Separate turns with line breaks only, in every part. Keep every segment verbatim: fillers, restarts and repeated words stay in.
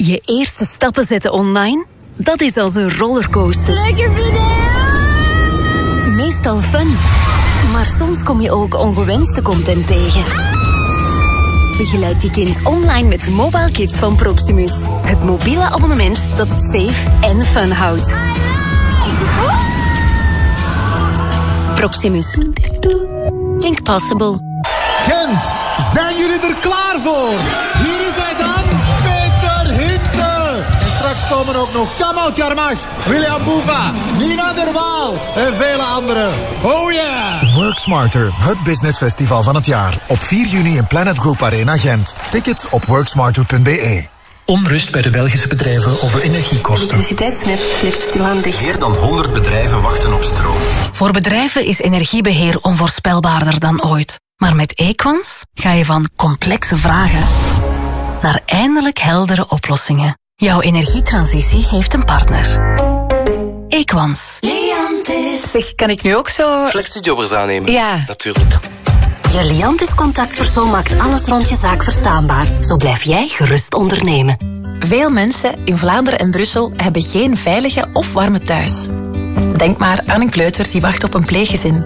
Je eerste stappen zetten online? Dat is als een rollercoaster.
Leuke video!
Meestal fun. Maar soms kom je ook ongewenste content tegen. Begeleid je kind online met Mobile Kids van Proximus. Het mobiele abonnement dat het safe en fun houdt. Proximus. Think possible.
Gent, zijn jullie er klaar voor? Hier is hij dan, Peter Hitze. En straks komen ook nog Kamal Karmach, William Boeva, Nina der Waal en vele anderen. Oh yeah!
Work Smarter, het businessfestival van het jaar. Op vier juni in Planet Group Arena Gent. Tickets op worksmarter punt b e.
Onrust bij de Belgische bedrijven over energiekosten.
Elektriciteitsnet slipt stilaan dicht.
Meer dan honderd bedrijven wachten op stroom.
Voor bedrijven is energiebeheer onvoorspelbaarder dan ooit. Maar met Equans ga je van complexe vragen naar eindelijk heldere oplossingen. Jouw energietransitie heeft een partner. Equans.
Liantis.
Zeg, kan ik nu ook zo...
Flexijobbers aannemen.
Ja.
Natuurlijk.
Je Liantis-contactpersoon maakt alles rond je zaak verstaanbaar. Zo blijf jij gerust ondernemen.
Veel mensen in Vlaanderen en Brussel hebben geen veilige of warme thuis. Denk maar aan een kleuter die wacht op een pleeggezin.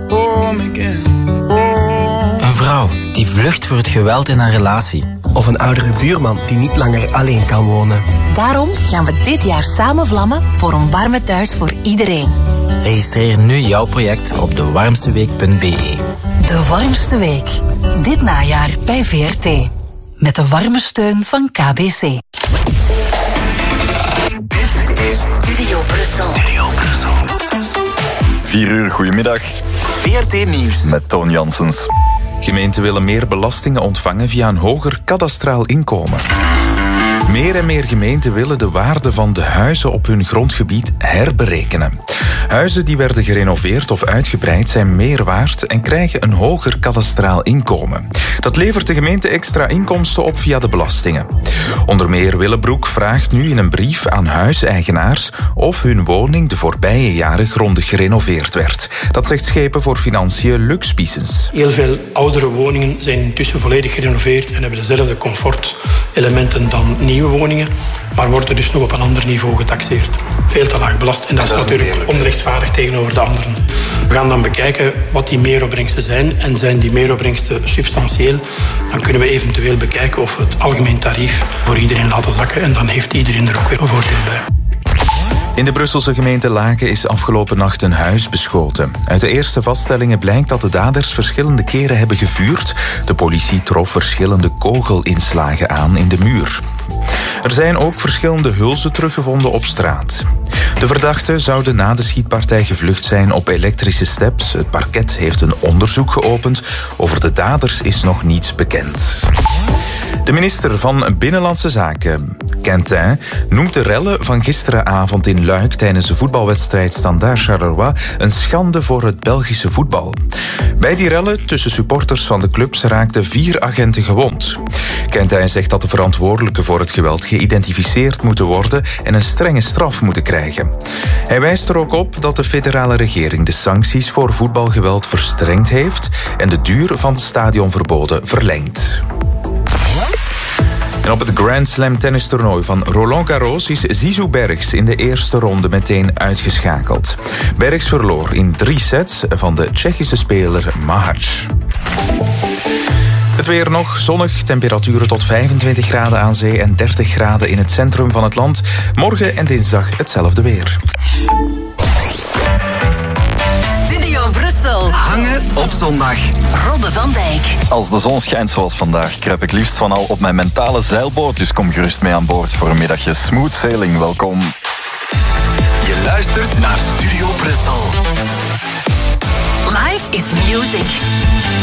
Een vrouw die vlucht voor het geweld in haar relatie.
Of een oudere buurman die niet langer alleen kan wonen.
Daarom gaan we dit jaar samen vlammen voor een warme thuis voor iedereen.
Registreer nu jouw project op de warmste week punt b e.
De warmste week. Dit najaar bij V R T. Met de warme steun van K B C.
Dit is
Studio Brussel.
Studio Brussel.
vier uur, goedemiddag.
V R T Nieuws.
Met Toon Janssens. Gemeenten willen meer belastingen ontvangen via een hoger kadastraal inkomen. Meer en meer gemeenten willen de waarde van de huizen op hun grondgebied herberekenen. Huizen die werden gerenoveerd of uitgebreid zijn meer waard en krijgen een hoger kadastraal inkomen. Dat levert de gemeente extra inkomsten op via de belastingen. Onder meer Willebroek vraagt nu in een brief aan huiseigenaars of hun woning de voorbije jaren grondig gerenoveerd werd. Dat zegt Schepen voor Financiën Lux Biesens.
Heel veel oudere woningen zijn intussen volledig gerenoveerd en hebben dezelfde comfortelementen dan nieuwe woningen, maar worden dus nog op een ander niveau getaxeerd. Veel te laag belast en dat is natuurlijk onrechtvaardig tegenover de anderen. We gaan dan bekijken wat die meeropbrengsten zijn en zijn die meeropbrengsten substantieel, dan kunnen we eventueel bekijken of we het algemeen tarief voor iedereen laten zakken en dan heeft iedereen er ook weer een voordeel bij.
In de Brusselse gemeente Laken is afgelopen nacht een huis beschoten. Uit de eerste vaststellingen blijkt dat de daders verschillende keren hebben gevuurd. De politie trof verschillende kogelinslagen aan in de muur. Er zijn ook verschillende hulzen teruggevonden op straat. De verdachten zouden na de schietpartij gevlucht zijn op elektrische steps. Het parket heeft een onderzoek geopend. Over de daders is nog niets bekend. De minister van Binnenlandse Zaken, Quentin, noemt de rellen van gisteravond in Luik tijdens de voetbalwedstrijd Standaard Charleroi een schande voor het Belgische voetbal. Bij die rellen tussen supporters van de clubs raakten vier agenten gewond. Quentin zegt dat de verantwoordelijken voor het geweld geïdentificeerd moeten worden en een strenge straf moeten krijgen. Hij wijst er ook op dat de federale regering de sancties voor voetbalgeweld verstrengd heeft en de duur van de stadionverboden verlengd. En op het Grand Slam tennistoernooi van Roland Garros is Zizou Bergs in de eerste ronde meteen uitgeschakeld. Bergs verloor in drie sets van de Tsjechische speler Mahac. Het weer nog zonnig, temperaturen tot vijfentwintig graden aan zee en dertig graden in het centrum van het land. Morgen en dinsdag hetzelfde weer.
Studio Brussel.
Hangen op zondag.
Robbe van Dijk.
Als de zon schijnt zoals vandaag, kruip ik liefst van al op mijn mentale zeilboot. Dus kom gerust mee aan boord voor een middagje smooth sailing. Welkom.
Je luistert naar Studio Brussel.
Life is music.